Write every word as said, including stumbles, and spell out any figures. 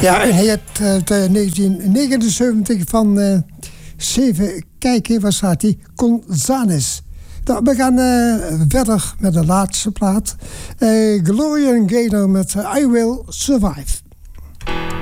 Ja, en hij had uh, negentien negenenzeventig van uh, zeven kijken, waar staat hij? Gonzales. Nou, we gaan uh, verder met de laatste plaat. Uh, Gloria Gaynor met uh, I Will Survive.